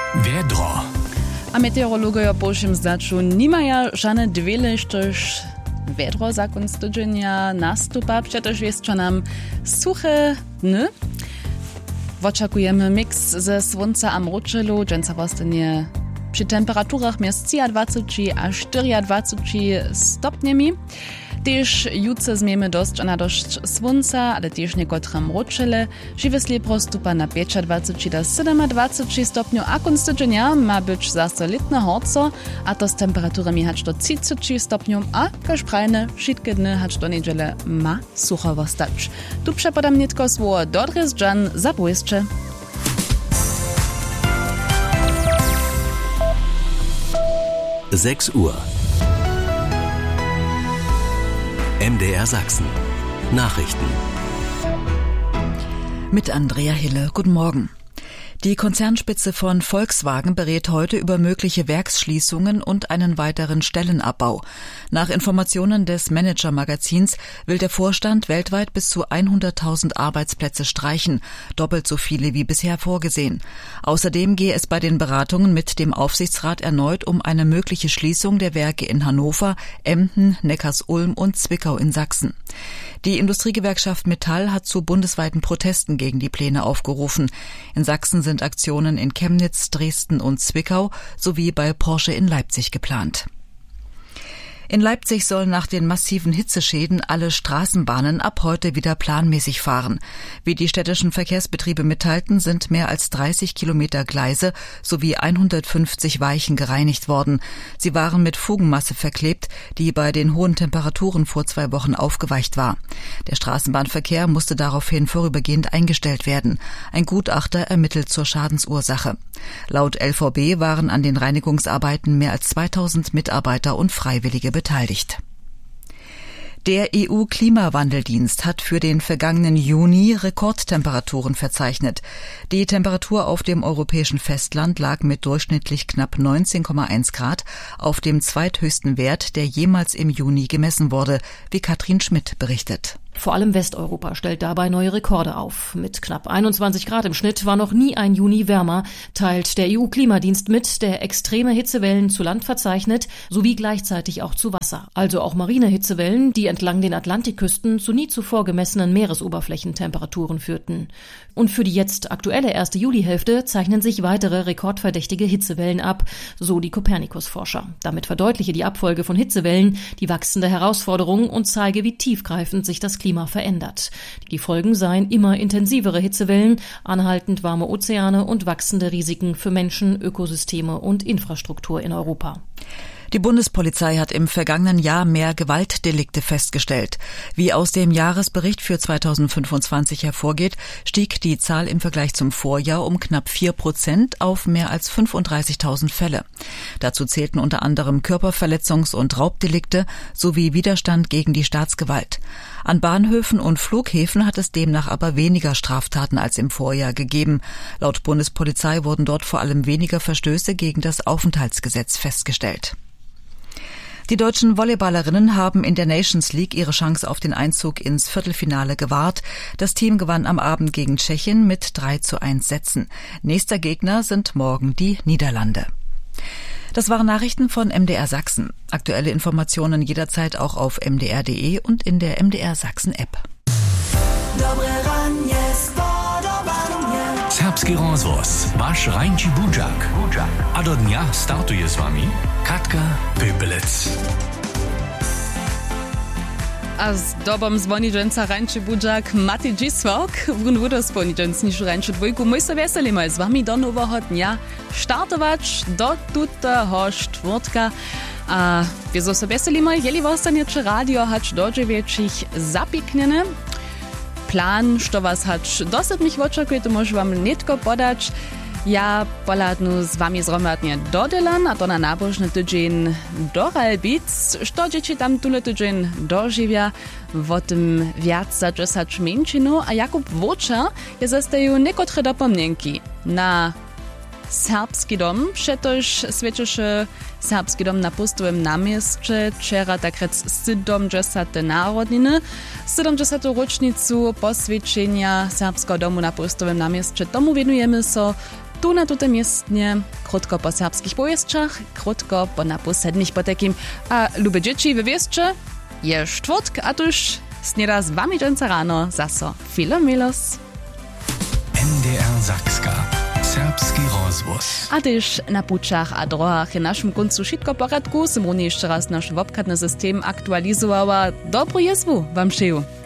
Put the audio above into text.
Wiedro. A meteorologowie pošim značu nimaja žane dvele, štož vedro za konc tydzienia nastupa, przecież jest nam suche dny. Oczekujemy miks ze słońca a mroczelu, dżęca właśnie przy temperaturach między 23 a 24 stopniami. Też jutro zmiemy dość na dość słońca, ale też niekotre mroczele. Żywy slip rozstupa na 25 do 27 stopniów, a konc tydzienia ma być zase letne horco, a to z temperaturami hać do 30 stopniów, a każ prajne wszystkie dny hać do niedziele ma suchowo stać. Tu przepadam nitko słowo do Dresdżan za błyszcze. Uhr. MDR Sachsen. Nachrichten. Mit Andrea Hille. Guten Morgen. Die Konzernspitze von Volkswagen berät heute über mögliche Werksschließungen und einen weiteren Stellenabbau. Nach Informationen des Manager-Magazins will der Vorstand weltweit bis zu 100.000 Arbeitsplätze streichen, doppelt so viele wie bisher vorgesehen. Außerdem gehe es bei den Beratungen mit dem Aufsichtsrat erneut um eine mögliche Schließung der Werke in Hannover, Emden, Neckarsulm und Zwickau in Sachsen. Die Industriegewerkschaft Metall hat zu bundesweiten Protesten gegen die Pläne aufgerufen. In Sachsen sind Aktionen in Chemnitz, Dresden und Zwickau sowie bei Porsche in Leipzig geplant. In Leipzig sollen nach den massiven Hitzeschäden alle Straßenbahnen ab heute wieder planmäßig fahren. Wie die städtischen Verkehrsbetriebe mitteilten, sind mehr als 30 Kilometer Gleise sowie 150 Weichen gereinigt worden. Sie waren mit Fugenmasse verklebt, die bei den hohen Temperaturen vor 2 Wochen aufgeweicht war. Der Straßenbahnverkehr musste daraufhin vorübergehend eingestellt werden. Ein Gutachter ermittelt zur Schadensursache. Laut LVB waren an den Reinigungsarbeiten mehr als 2000 Mitarbeiter und Freiwillige beteiligt. Der EU-Klimawandeldienst hat für den vergangenen Juni Rekordtemperaturen verzeichnet. Die Temperatur auf dem europäischen Festland lag mit durchschnittlich knapp 19,1 Grad auf dem zweithöchsten Wert, der jemals im Juni gemessen wurde, wie Katrin Schmidt berichtet. Vor allem Westeuropa stellt dabei neue Rekorde auf. Mit knapp 21 Grad im Schnitt war noch nie ein Juni wärmer, teilt der EU-Klimadienst mit, der extreme Hitzewellen zu Land verzeichnet, sowie gleichzeitig auch zu Wasser. Also auch marine Hitzewellen, die entlang den Atlantikküsten zu nie zuvor gemessenen Meeresoberflächentemperaturen führten. Und für die jetzt aktuelle erste Julihälfte zeichnen sich weitere rekordverdächtige Hitzewellen ab, so die Copernicus-Forscher. Damit verdeutliche die Abfolge von Hitzewellen die wachsende Herausforderung und zeige, wie tiefgreifend sich das Klima verändert. Die Folgen seien immer intensivere Hitzewellen, anhaltend warme Ozeane und wachsende Risiken für Menschen, Ökosysteme und Infrastruktur in Europa. Die Bundespolizei hat im vergangenen Jahr mehr Gewaltdelikte festgestellt. Wie aus dem Jahresbericht für 2025 hervorgeht, stieg die Zahl im Vergleich zum Vorjahr um knapp 4% auf mehr als 35.000 Fälle. Dazu zählten unter anderem Körperverletzungs- und Raubdelikte sowie Widerstand gegen die Staatsgewalt. An Bahnhöfen und Flughäfen hat es demnach aber weniger Straftaten als im Vorjahr gegeben. Laut Bundespolizei wurden dort vor allem weniger Verstöße gegen das Aufenthaltsgesetz festgestellt. Die deutschen Volleyballerinnen haben in der Nations League ihre Chance auf den Einzug ins Viertelfinale gewahrt. Das Team gewann am Abend gegen Tschechien mit 3:1 Sätzen. Nächster Gegner sind morgen die Niederlande. Das waren Nachrichten von MDR Sachsen. Aktuelle Informationen jederzeit auch auf mdr.de und in der MDR Sachsen App. Serbski rozvoz, vaš Rajnči Budžak. A do dnia startuje s vami Katka Pöpelec. A z dobom zvonidženca Rajnči Budžak Mati Gisvok, vrun vodosponidžencnišu Rajnču dvojku. My sa veselíme s vami do nového dňa štartovač do tutého štvrtka. A my sa veselíme, jeli vostanete rádio hač do 9 zapiknene. Plan, što vas hač dosyć mich očekuje, to môžu vám netko podać. Ja poladnu z wami zromadnie dodelan, a to na nábožný tydzień do Ralbic. Što dzieci tam tule tydzień doživia, o tym viac za 10 menšinu. A Jakub Vočar je zastajú nekotre dopomnienky na serbski dom, przetoż świeczeszy serbski dom na Pustowym namieście, wczera tak rec 70. narodniny, 70. rocznicu poswięcenia serbskiego domu na Pustowym namieście. Tomu wienujemy so Tu na tutem miestnie, krótko po serbskich pojezdczach, krótko po napu sedmich po takim. A lube dzieci, wy wieszcie? Je czwartk, a tuż sneda z wami dżęca rano, zaso filo milos. NDR Sakska. Serbski rozwóz. A też na puczach a drogach w naszym końcu wszystko poradku, som jeszcze raz nasz wobkadny system aktualizowała. Dobry jezwu wam szeju.